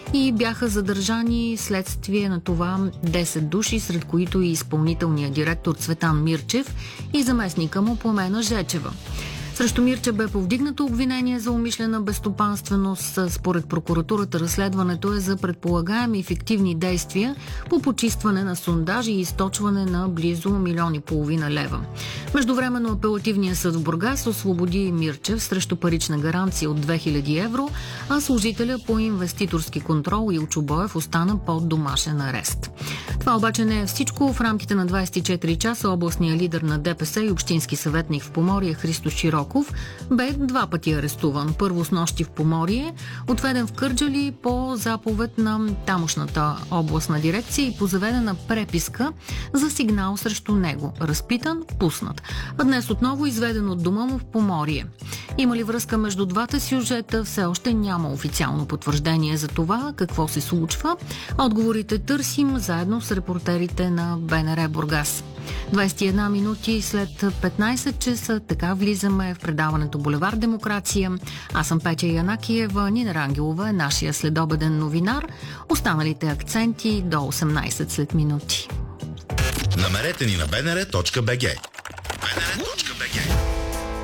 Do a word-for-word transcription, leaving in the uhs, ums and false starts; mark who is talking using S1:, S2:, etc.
S1: и бяха задържани следствие на това десет души, сред които и изпълнителният директор Цветан Мирчев и заместника му Пламена Жечева. Срещу Мирчев бе повдигнато обвинение за умишлена безстопанственост. Според прокуратурата разследването е за предполагаеми фиктивни действия по почистване на сондажи и източване на близо милион и половина лева. Междувременно апелативният съд в Бургас освободи Мирчев срещу парична гаранция от две хиляди евро, а служителя по инвеститорски контрол Илчо Боев остана под домашен арест. Това обаче не е всичко. В рамките на двадесет и четири часа областният лидер на ДПС и общински съветник в Поморие Христо Широков бе два пъти арестуван. Първо снощи в Поморие, отведен в Кърджали по заповед на тамошната областна дирекция и по заведена преписка за сигнал срещу него. Разпитан, пуснат. А днес отново изведен от дома му в Поморие. Има ли връзка между двата сюжета? Все още няма официално потвърждение за това какво се случва. Отговорите търсим заедно с репортерите на БНР Бургас. двадесет и една минути след петнадесет часа, така влизаме в предаването Булевард Демокрация. Аз съм Петя Янакиева, Нина Рангелова е нашия следобеден новинар. Останалите акценти до осемнадесет след минути.
S2: Намерете ни на бнр точка бг. бнр точка бг